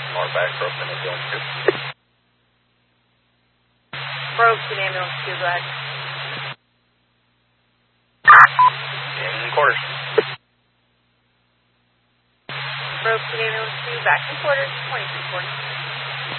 More back, broken ambulance 2. Broke to ambulance 2, go ahead. In quarters. Broke to ambulance 2, back to quarters, 2340.